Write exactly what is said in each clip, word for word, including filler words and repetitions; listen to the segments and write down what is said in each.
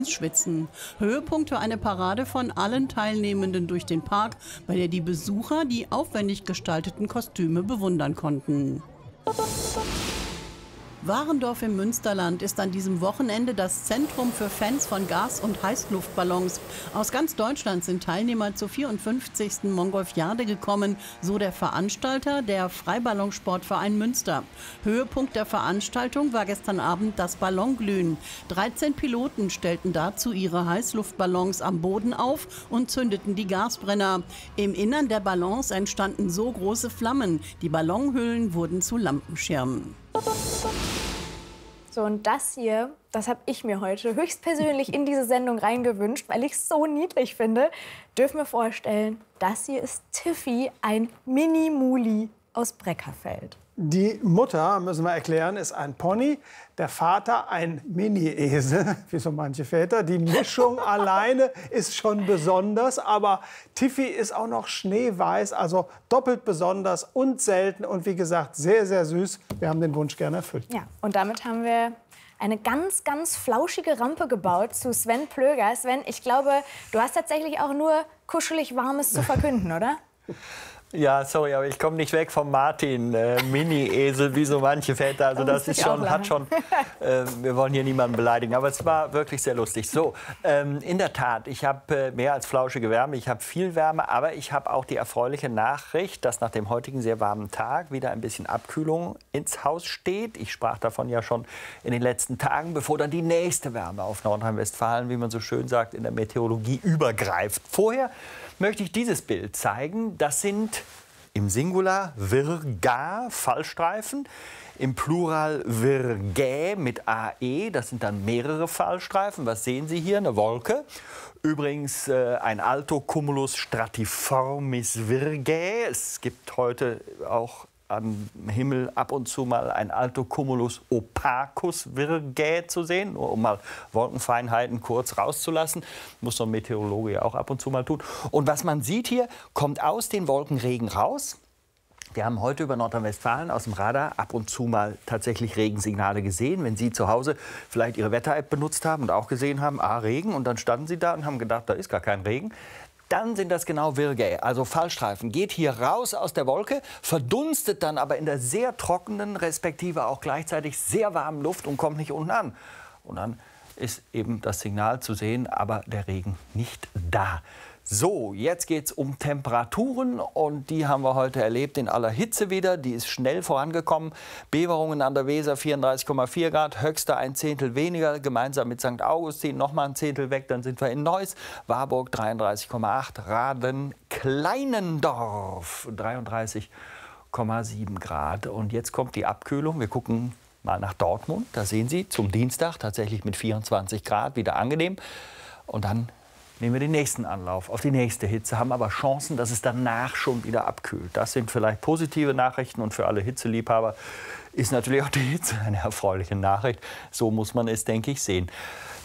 Schwitzen. Höhepunkt war eine Parade von allen Teilnehmenden durch den Park, bei der die Besucher die aufwendig gestalteten Kostüme bewundern konnten. Warendorf im Münsterland ist an diesem Wochenende das Zentrum für Fans von Gas- und Heißluftballons. Aus ganz Deutschland sind Teilnehmer zur vierundfünfzigsten Montgolfiade gekommen, so der Veranstalter, der Freiballonsportverein Münster. Höhepunkt der Veranstaltung war gestern Abend das Ballonglühen. dreizehn Piloten stellten dazu ihre Heißluftballons am Boden auf und zündeten die Gasbrenner. Im Innern der Ballons entstanden so große Flammen. Die Ballonhüllen wurden zu Lampenschirmen. So, und das hier, das habe ich mir heute höchstpersönlich in diese Sendung reingewünscht, weil ich es so niedlich finde. Dürfen wir vorstellen, das hier ist Tiffy, ein Mini-Muli aus Breckerfeld. Die Mutter, müssen wir erklären, ist ein Pony, der Vater ein Mini-Esel, wie so manche Väter. Die Mischung alleine ist schon besonders, aber Tiffy ist auch noch schneeweiß, also doppelt besonders und selten und wie gesagt sehr, sehr süß. Wir haben den Wunsch gerne erfüllt. Ja, und damit haben wir eine ganz, ganz flauschige Rampe gebaut zu Sven Plöger. Sven, ich glaube, du hast tatsächlich auch nur kuschelig Warmes zu verkünden, oder? Ja, sorry, aber ich komme nicht weg vom Martin, äh, Mini-Esel, wie so manche Väter. Also das ist schon, hat schon, äh, wir wollen hier niemanden beleidigen, aber es war wirklich sehr lustig. So, ähm, in der Tat, ich habe äh, mehr als flauschige Wärme, ich habe viel Wärme, aber ich habe auch die erfreuliche Nachricht, dass nach dem heutigen sehr warmen Tag wieder ein bisschen Abkühlung ins Haus steht. Ich sprach davon ja schon in den letzten Tagen, bevor dann die nächste Wärme auf Nordrhein-Westfalen, wie man so schön sagt, in der Meteorologie übergreift. Vorher möchte ich dieses Bild zeigen. Das sind im Singular Virga, Fallstreifen, im Plural Virgae mit A E. Das sind dann mehrere Fallstreifen. Was sehen Sie hier? Eine Wolke. Übrigens äh, ein Altocumulus stratiformis Virgae. Es gibt heute auch am Himmel ab und zu mal ein Altocumulus opacus Virgae zu sehen, nur um mal Wolkenfeinheiten kurz rauszulassen. Muss so ein Meteorologe ja auch ab und zu mal tun. Und was man sieht hier, kommt aus den Wolken Regen raus. Wir haben heute über Nordrhein-Westfalen aus dem Radar ab und zu mal tatsächlich Regensignale gesehen. Wenn Sie zu Hause vielleicht Ihre Wetter-App benutzt haben und auch gesehen haben, ah, Regen, und dann standen Sie da und haben gedacht, da ist gar kein Regen. Dann sind das genau Virgae, also Fallstreifen. Geht hier raus aus der Wolke, verdunstet dann aber in der sehr trockenen, respektive auch gleichzeitig sehr warmen Luft und kommt nicht unten an. Und dann ist eben das Signal zu sehen, aber der Regen nicht da. So, jetzt geht es um Temperaturen und die haben wir heute erlebt in aller Hitze wieder. Die ist schnell vorangekommen. Beverungen an der Weser vierunddreißig Komma vier Grad, Höchster ein Zehntel weniger, gemeinsam mit Sankt Augustin noch mal ein Zehntel weg. Dann sind wir in Neuss, Warburg dreiunddreißig Komma acht, Raden, Kleinendorf dreiunddreißig Komma sieben Grad. Und jetzt kommt die Abkühlung. Wir gucken mal nach Dortmund. Da sehen Sie zum Dienstag tatsächlich mit vierundzwanzig Grad wieder angenehm. Und dann nehmen wir den nächsten Anlauf auf die nächste Hitze, haben aber Chancen, dass es danach schon wieder abkühlt. Das sind vielleicht positive Nachrichten und für alle Hitzeliebhaber ist natürlich auch die Hitze eine erfreuliche Nachricht. So muss man es, denke ich, sehen.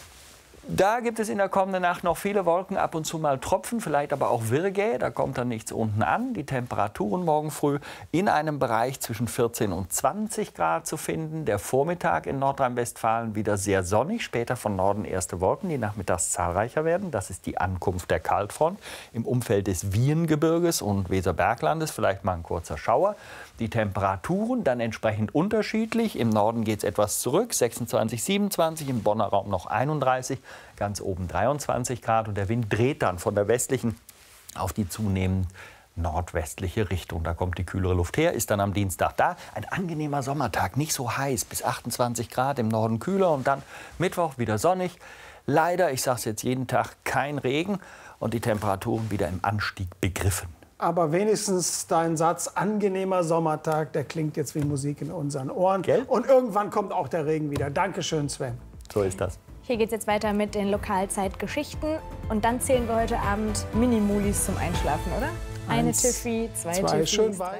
Da gibt es in der kommenden Nacht noch viele Wolken, ab und zu mal Tropfen, vielleicht aber auch Virgae. Da kommt dann nichts unten an. Die Temperaturen morgen früh in einem Bereich zwischen vierzehn und zwanzig Grad zu finden. Der Vormittag in Nordrhein-Westfalen wieder sehr sonnig. Später von Norden erste Wolken, die nachmittags zahlreicher werden. Das ist die Ankunft der Kaltfront. Im Umfeld des Wiehengebirges und Weserberglandes vielleicht mal ein kurzer Schauer. Die Temperaturen dann entsprechend unterschiedlich. Im Norden geht es etwas zurück, sechsundzwanzig, siebenundzwanzig, im Bonner Raum noch einunddreißig, ganz oben dreiundzwanzig Grad. Und der Wind dreht dann von der westlichen auf die zunehmend nordwestliche Richtung. Da kommt die kühlere Luft her, ist dann am Dienstag da. Ein angenehmer Sommertag, nicht so heiß, bis achtundzwanzig Grad, im Norden kühler und dann Mittwoch wieder sonnig. Leider, ich sage es jetzt jeden Tag, kein Regen und die Temperaturen wieder im Anstieg begriffen. Aber wenigstens dein Satz, angenehmer Sommertag, der klingt jetzt wie Musik in unseren Ohren. Gell? Und irgendwann kommt auch der Regen wieder. Dankeschön, Sven. So ist das. Hier geht es jetzt weiter mit den Lokalzeitgeschichten. Und dann zählen wir heute Abend Mini-Mulis zum Einschlafen, oder? Eine Eins, Tiffy, zwei, zwei Tiffys, schön drei. weiß.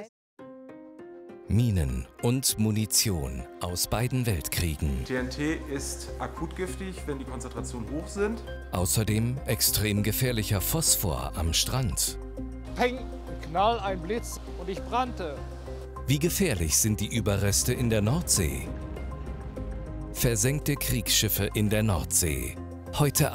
Minen und Munition aus beiden Weltkriegen. T N T ist akut giftig, wenn die Konzentrationen hoch sind. Außerdem extrem gefährlicher Phosphor am Strand. Peng, Knall, ein Blitz und ich brannte. Wie gefährlich sind die Überreste in der Nordsee? Versenkte Kriegsschiffe in der Nordsee. Heute